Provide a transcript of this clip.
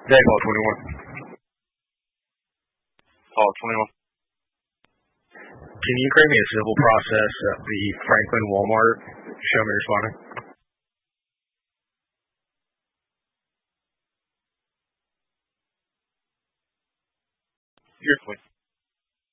Yeah, call 21. Call 21. Can you create me a civil process at the Franklin Walmart? Show me responding. You're fine.